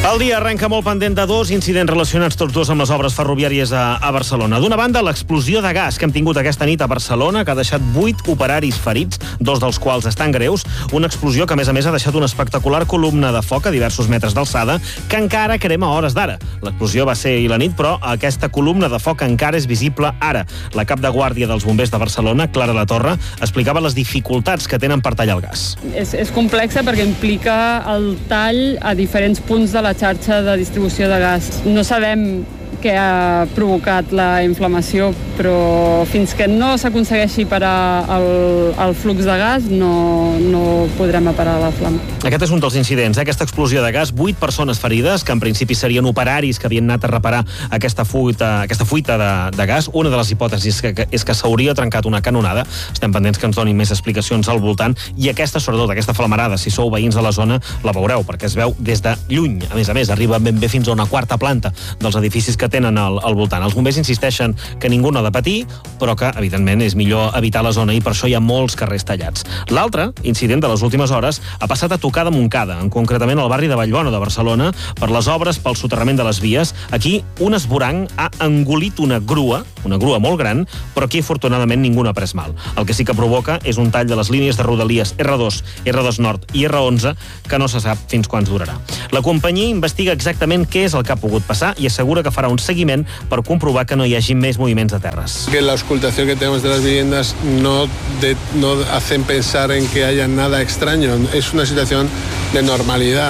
El dia arrenca molt pendent de dos incidents relacionats tots dos amb les obres ferroviàries a Barcelona. D'una banda, l'explosió de gas que hem tingut aquesta nit a Barcelona, que ha deixat 8 operaris ferits, 2 dels quals estan greus. Una explosió que, a més, ha deixat una espectacular columna de foc a diversos metres d'alçada, que encara crema a hores d'ara. L'explosió va ser ahir la nit, però aquesta columna de foc encara és visible ara. La cap de guàrdia dels bombers de Barcelona, Clara Latorre, explicava les dificultats que tenen per tallar el gas. És complexa perquè implica el tall a diferents punts de la xarxa de distribució de gas. No sabem què ha provocat la inflamació, però fins que no s'aconsegueixi parar el flux de gas no podrem parar la flama. Aquest és un dels incidents, aquesta explosió de gas, 8 persones ferides, que en principi serien operaris que havien anat a reparar aquesta fuita de gas. Una de les hipòtesis és que s'hauria trencat una canonada. Estem pendents que ens donin més explicacions al voltant, i aquesta, sobretot, aquesta flamarada, si sou veïns de la zona, la veureu, perquè es veu des de lluny. A més, arriba ben bé fins a una quarta planta dels edificis que tenen al voltant. Els bombers insisteixen que ningú no ha de patir, però que, evidentment, és millor evitar la zona i per això hi ha molts carrers tallats. L'altre incident de les últimes hores ha passat a tocar de Montcada, concretament al barri de Vallbona de Barcelona, per les obres pel soterrament de les vies. Aquí, un esvoranc ha engolit una grua molt gran, però aquí, afortunadament, ningú n'ha pres mal. El que sí que provoca és un tall de les línies de Rodalies R2, R2 Nord i R11, que no se sap fins quan durarà. La companyia investiga exactament què és el que ha pogut passar i assegura que farà un seguiment per comprovar que no hi hagi més moviments de terres. Que la auscultación que tenemos de las viviendas no hacen pensar en que haya nada extraño. Es una situación de normalidad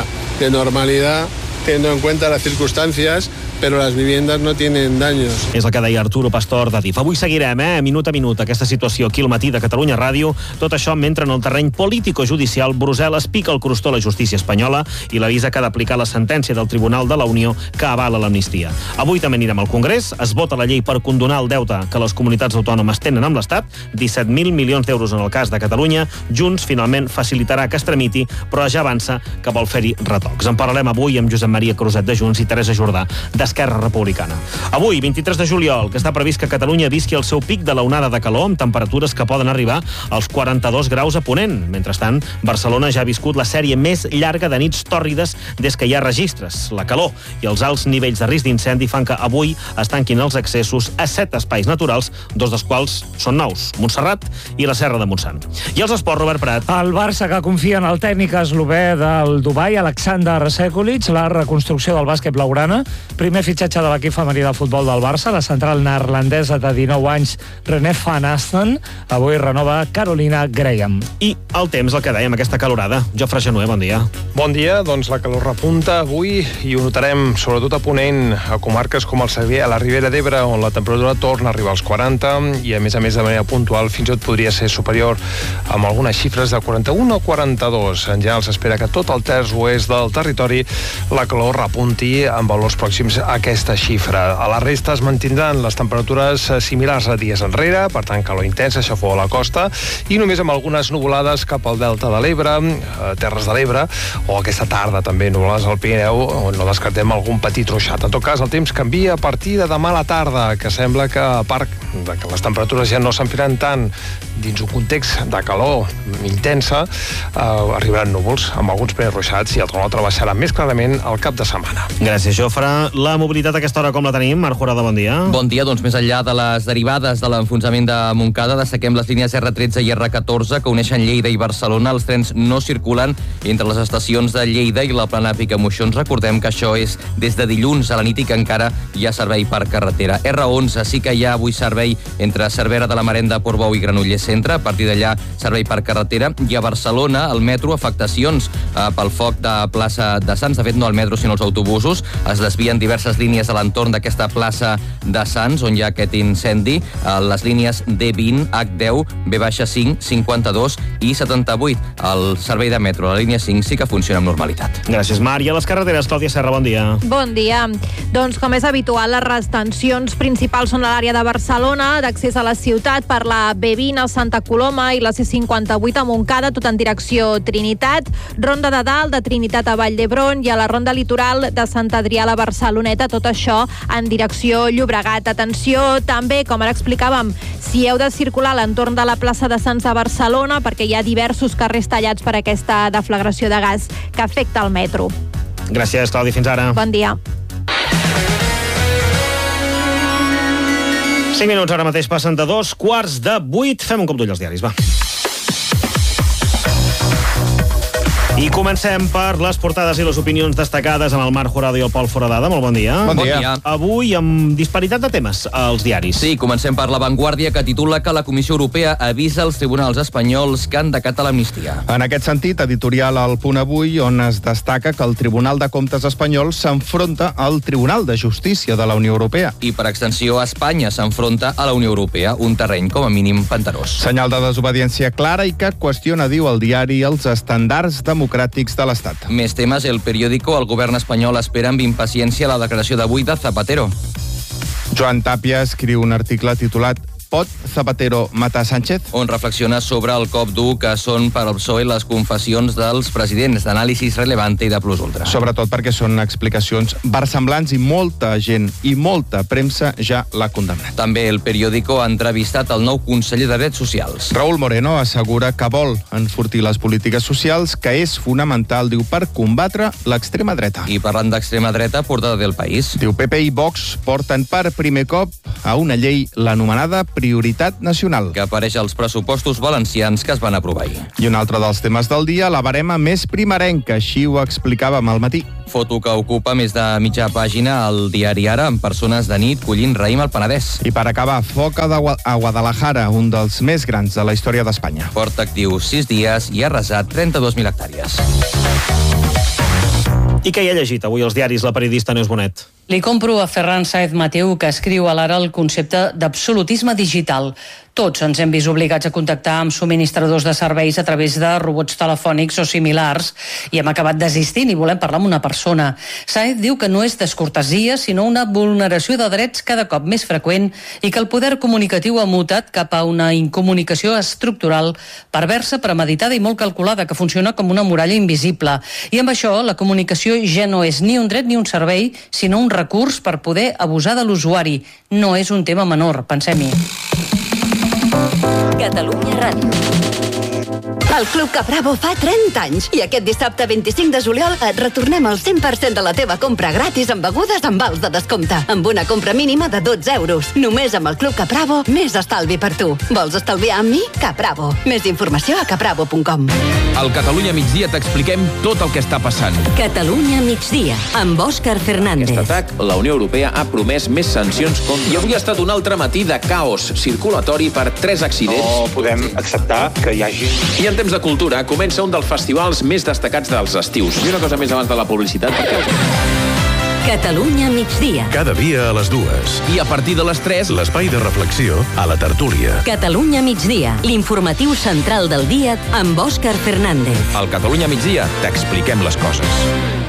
teniendo en cuenta las circunstancias, però les viviendes no tenen daños. És el que deia Arturo Pastor de DIF. Avui seguirem, minut a minut, aquesta situació aquí al matí de Catalunya Ràdio. Tot això mentre en el terreny político-judicial Brussel·les pica el crostó a la justícia espanyola i l'avisa que ha d'aplicar la sentència del Tribunal de la Unió que avala l'amnistia. Avui també anirem al Congrés, es vota la llei per condonar el deute que les comunitats autònomes tenen amb l'Estat, 17.000 milions d'euros en el cas de Catalunya. Junts finalment facilitarà que es tramiti, però ja avança que vol fer-hi retocs. En parlarem avui amb Josep Maria Cruzet de Junts i Teresa Jordà d'Esquerra Republicana. Avui, 23 de juliol, que està previst que Catalunya visqui el seu pic de la onada de calor amb temperatures que poden arribar als 42 graus a Ponent. Mentrestant, Barcelona ja ha viscut la sèrie més llarga de nits tòrrides des que hi ha registres. La calor i els alts nivells de risc d'incendi fan que avui es tanquin els accessos a 7 espais naturals, 2 dels quals són nous, Montserrat i la Serra de Montsant. I els esports, Robert Prat. El Barça, que confia en el tècnic eslové del Dubai, Aleksandar Sekulic, la reconstrucció del bàsquet blaugrana, primer fitxatge de l'equip femení de futbol del Barça, la central neerlandesa de 19 anys, René van Asten, avui renova Carolina Graham. I el temps, el que dèiem, aquesta calorada. Jofre Genuer, bon dia. Bon dia, doncs la calor repunta avui i ho notarem sobretot a Ponent, a comarques com el Segrià, a la Ribera d'Ebre, on la temperatura torna a arribar als 40 i a més de manera puntual fins i tot podria ser superior amb algunes xifres de 41 o 42. En general s'espera que tot el terç oest del territori la calor repunti amb valors pròxims a aquesta xifra. A la resta es mantindran les temperatures similars a dies enrere, per tant calor intensa, xafó a la costa, i només amb algunes nuvolades cap al delta de l'Ebre, Terres de l'Ebre, o aquesta tarda també nuvolades al Pirineu, on no descartem algun petit ruixat. En tot cas, el temps canvia a partir de demà a la tarda, que sembla que, a part de que les temperatures ja no s'enfilaran tant dins un context de calor intensa, arribaran núvols amb alguns primers ruixats i el tronaltre baixarà més clarament al cap de setmana. Gràcies, Jofre. La mobilitat a aquesta hora com la tenim? Marc Jurado, bon dia. Bon dia, doncs més enllà de les derivades de l'enfonsament de Montcada, destaquem les línies R13 i R14 que uneixen Lleida i Barcelona. Els trens no circulen entre les estacions de Lleida i la plana Picamoixons. Recordem que això és des de dilluns a la nit i que encara hi ha servei per carretera. R11 sí que hi ha avui servei entre Cervera de la Marenda, Portbou i Granollers Centre. A partir d'allà, servei per carretera. I a Barcelona, el metro, afectacions pel foc de plaça de Sants. De fet, no el metro, sinó els autobusos. Es desvien diverses línies a l'entorn d'aquesta plaça de Sants, on hi ha aquest incendi. Les línies D20, H10, B-5, 52 i 78. El servei de metro, la línia 5, sí que funciona amb normalitat. Gràcies, Marc. I a les carreteres, Clàudia Serra, bon dia. Bon dia. Doncs, com és habitual, les retencions principals són a l'àrea de Barcelona, d'accés a la ciutat per la B20 a Santa Coloma i la C58 a Montcada, tot en direcció Trinitat, Ronda de Dalt de Trinitat a Vall d'Hebron i a la Ronda Litoral de Sant Adrià a la Barceloneta, tot això en direcció Llobregat. Atenció també, com ara explicàvem, si heu de circular a l'entorn de la plaça de Sants a Barcelona, perquè hi ha diversos carrers tallats per aquesta deflagració de gas que afecta el metro. Gràcies, Clàudia. Fins ara. Bon dia. 5 minuts ara mateix passen de 7:45. Fem un cop d'ull als diaris, va. I comencem per les portades i les opinions destacades amb el Marc Jurado i el Pol Foradada. Molt bon dia. Bon dia. Avui amb disparitat de temes als diaris. Sí, comencem per La Vanguardia, que titula que la Comissió Europea avisa els tribunals espanyols que han d'acatar l'amnistia. En aquest sentit, editorial al Punt Avui, on es destaca que el Tribunal de Comptes espanyol s'enfronta al Tribunal de Justícia de la Unió Europea. I per extensió, Espanya s'enfronta a la Unió Europea, un terreny com a mínim pantanós. Senyal de desobediència clara i que qüestiona, diu el diari, els estàndards democràtics de l'Estat. Més temes, El Periódico, el govern espanyol espera amb impaciència la declaració d'avui de Zapatero. Joan Tàpia escriu un article titulat Pot Zapatero matar Sánchez? On reflexiona sobre el cop dur que són per al PSOE les confessions dels presidents d'anàlisis Relevante i de Plus Ultra. Sobretot perquè són explicacions versemblants i molta gent i molta premsa ja l'ha condemnat. També El Periódico ha entrevistat el nou conseller de Drets Socials. Raúl Moreno assegura que vol enfortir les polítiques socials, que és fonamental, diu, per combatre l'extrema dreta. I parlant d'extrema dreta, portada del País. Diu, PP i Vox porten per primer cop a una llei l'anomenada Prioritat Nacional, que apareix als pressupostos valencians que es van aprovar ahir. I un altre dels temes del dia, la barema més primerenca, així ho explicàvem al matí. Foto que ocupa més de mitja pàgina al diari Ara, amb persones de nit collint raïm al Penedès. I per acabar, foc a Guadalajara, un dels més grans de la història d'Espanya. Porta actiu 6 dies i ha arrasat 32.000 hectàrees. I què hi ha llegit avui als diaris la periodista Neus Bonet? Li compro a Ferran Sáez Mateu, que escriu a l'Ara el concepte d'absolutisme digital. Tots ens hem vist obligats a contactar amb subministradors de serveis a través de robots telefònics o similars i hem acabat desistint i volem parlar amb una persona. Sáez diu que no és descortesia, sinó una vulneració de drets cada cop més freqüent i que el poder comunicatiu ha mutat cap a una incomunicació estructural perversa, premeditada i molt calculada, que funciona com una muralla invisible. I amb això, la comunicació ja no és ni un dret ni un servei, sinó un recurs per poder abusar de l'usuari. No és un tema menor, pensem-hi. Catalunya Ràdio. El Club Capravo fa 30 anys i aquest dissabte 25 de juliol et retornem el 100% de la teva compra gratis amb begudes amb vals de descompte, amb una compra mínima de 12 euros. Només amb el Club Capravo, més estalvi per tu. Vols estalviar amb mi? Capravo. Més informació a capravo.com. Al Catalunya Migdia t'expliquem tot el que està passant. Catalunya Migdia, amb Òscar Fernández. Aquest atac, la Unió Europea ha promès més sancions contra... I avui ha estat un altre matí de caos circulatori per 3 accidents. No podem acceptar que hi hagi... I en temps de cultura comença un dels festivals més destacats dels estius. I una cosa més abans de la publicitat, perquè... Catalunya Migdia. Cada dia a les 2. I a partir de les 3... l'espai de reflexió a la tertúlia. Catalunya Migdia, l'informatiu central del dia amb Òscar Fernández. Al Catalunya Migdia t'expliquem les coses.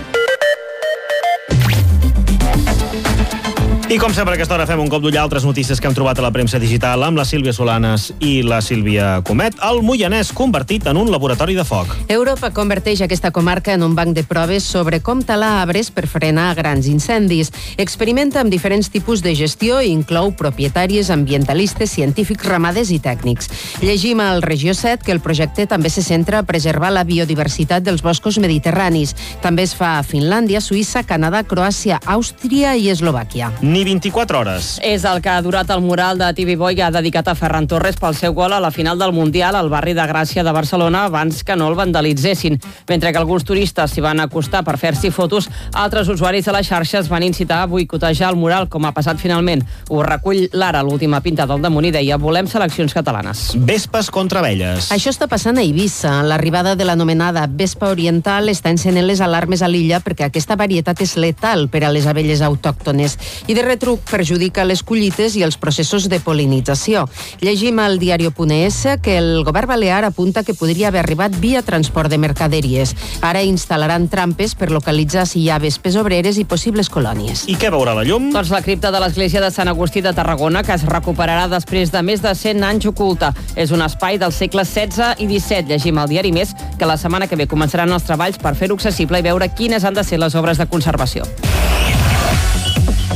I com sempre a aquesta hora fem un cop d'ull a altres notícies que hem trobat a la premsa digital amb la Sílvia Solanes i la Sílvia Comet. El Moianès convertit en un laboratori de foc. Europa converteix aquesta comarca en un banc de proves sobre com talar arbres per frenar grans incendis. Experimenta amb diferents tipus de gestió i inclou propietaris, ambientalistes, científics, ramaders i tècnics. Llegim al Regió 7 que el projecte també se centra a preservar la biodiversitat dels boscos mediterranis. També es fa a Finlàndia, Suïssa, Canadà, Croàcia, Àustria i Eslovàquia. Ni 24 hores. És el que ha durat el mural de TV Boy ha dedicat a Ferran Torres pel seu gol a la final del Mundial al barri de Gràcia de Barcelona abans que no el vandalitzessin. Mentre que alguns turistes s'hi van acostar per fer-s'hi fotos, altres usuaris de les xarxes van incitar a boicotejar el mural, com ha passat finalment. Ho recull l'Ara, l'última pintada del damunt, i deia: volem seleccions catalanes. Vespes contra abelles. Això està passant a Eivissa. L'arribada de l'anomenada vespa oriental està encenent les alarmes a l'illa perquè aquesta varietat és letal per a les abelles autòctones i de retruc perjudica les collites i els processos de pol·linització. Llegim al diario.es que el govern balear apunta que podria haver arribat via transport de mercaderies. Ara instal·laran trampes per localitzar si hi ha vespes obreres i possibles colònies. I què veurà la llum? Doncs la cripta de l'església de Sant Agustí de Tarragona, que es recuperarà després de més de 100 anys oculta. És un espai dels segles XVI i XVII. Llegim al diari Més que la setmana que ve començaran els treballs per fer-ho accessible i veure quines han de ser les obres de conservació.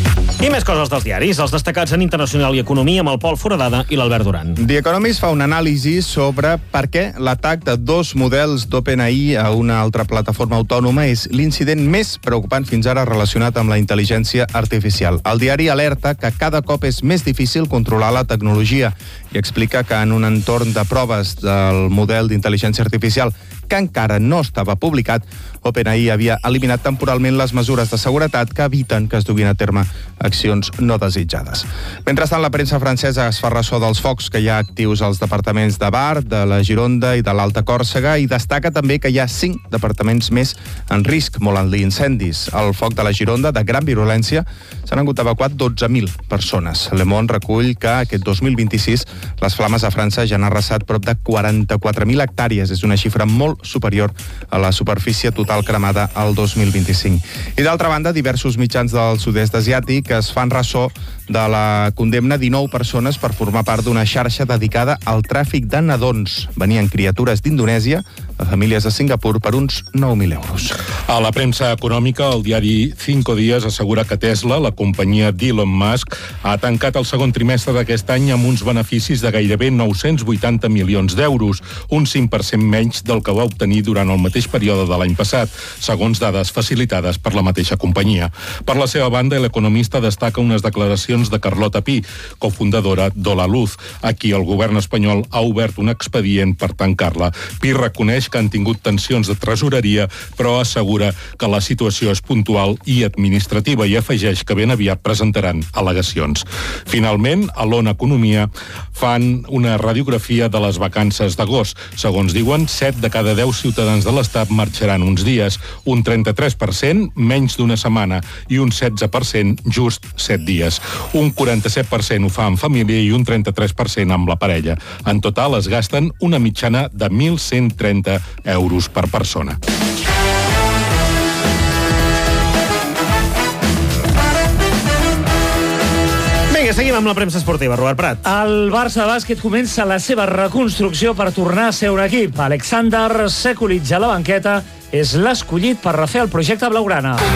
I més coses dels diaris, els destacats en Internacional i Economia amb el Pol Foradada i l'Albert Duran. The Economist fa una anàlisi sobre per què l'atac de 2 models d'OpenAI a una altra plataforma autònoma és l'incident més preocupant fins ara relacionat amb la intel·ligència artificial. El diari alerta que cada cop és més difícil controlar la tecnologia i explica que en un entorn de proves del model d'intel·ligència artificial que encara no estava publicat, OpenAI havia eliminat temporalment les mesures de seguretat que eviten que es duguin a terme accions no desitjades. Mentrestant, la premsa francesa es fa ressò dels focs que hi ha actius als departaments de Var, de la Gironda i de l'Alta Còrsega i destaca també que hi ha 5 departaments més en risc, molt en l'incendis. El foc de la Gironda, de gran virulència, s'han hagut evacuat 12.000 persones. Le Monde recull que aquest 2026 les flames a França ja han arrasat prop de 44.000 hectàrees. És una xifra molt superior a la superfície total cremada al 2025. I d'altra banda, diversos mitjans del sud-est asiàtic es fan ressò de la condemna 19 persones per formar part d'una xarxa dedicada al tràfic de nadons. Venien criatures d'Indonèsia a famílies de Singapur per uns 9.000 euros. A la premsa econòmica, el diari 5 Días assegura que Tesla, la companyia d'Elon Musk, ha tancat el segon trimestre d'aquest any amb uns beneficis de gairebé 980 milions d'euros, un 5% menys del que va obtenir durant el mateix període de l'any passat, segons dades facilitades per la mateixa companyia. Per la seva banda, l'economista destaca unes declaracions de Carlota Pi, cofundadora d'Hola Luz, a qui el govern espanyol ha obert un expedient per tancar-la. Pi reconeix que han tingut tensions de tresoreria, però assegura que la situació és puntual i administrativa i afegeix que ben aviat presentaran al·legacions. Finalment, a l'Ona Economia fan una radiografia de les vacances d'agost. Segons diuen, 7 de cada 10 ciutadans de l'Estat marxaran uns dies, un 33% menys d'una setmana i un 16% just 7 dies. Un 47% ho fa en família i un 33% amb la parella. En total es gasten una mitjana de 1.130 euros per persona. Vinga, seguim amb la premsa esportiva, Robert Prat. El Barça de bàsquet comença la seva reconstrucció per tornar a ser un equip. Alexander Sekulic a la banqueta és l'escollit per refer el projecte blaugrana.